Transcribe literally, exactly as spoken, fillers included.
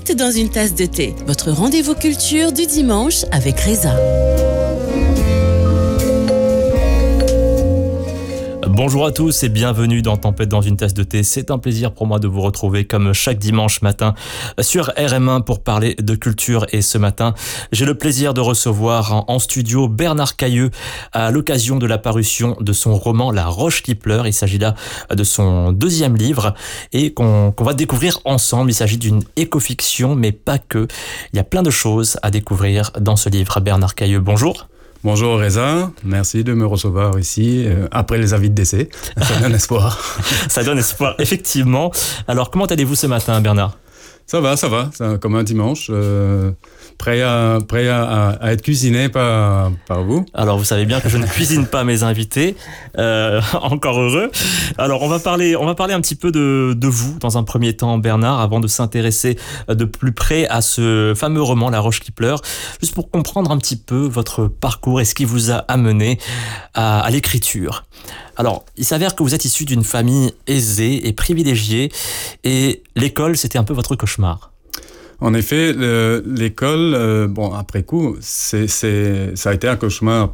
Tempête dans une tasse de thé. Votre rendez-vous culture du dimanche avec Reza. Bonjour à tous et bienvenue dans Tempête dans une tasse de thé. C'est un plaisir pour moi de vous retrouver comme chaque dimanche matin sur R M un pour parler de culture. Et ce matin, j'ai le plaisir de recevoir en studio Bernard Cailleux à l'occasion de la parution de son roman La Roche qui pleure. Il s'agit là de son deuxième livre et qu'on, qu'on va découvrir ensemble. Il s'agit d'une écofiction, mais pas que. Il y a plein de choses à découvrir dans ce livre. Bernard Cailleux, bonjour. Bonjour Reza, merci de me recevoir ici euh, après les avis de décès. Ça donne espoir. Ça donne espoir, effectivement. Alors, comment allez-vous ce matin, Bernard ? Ça va, ça va, c'est comme un dimanche. Euh, prêt à, prêt à, à être cuisiné par, par vous. Alors, vous savez bien que je ne cuisine pas mes invités. Euh, encore heureux. Alors, on va parler, on va parler un petit peu de, de vous, dans un premier temps, Bernard, avant de s'intéresser de plus près à ce fameux roman, La Roche qui pleure. Juste pour comprendre un petit peu votre parcours et ce qui vous a amené à, à l'écriture. Alors, il s'avère que vous êtes issu d'une famille aisée et privilégiée, et l'école, c'était un peu votre cauchemar. En effet, le, l'école, euh, bon, après coup, c'est, c'est, ça a été un cauchemar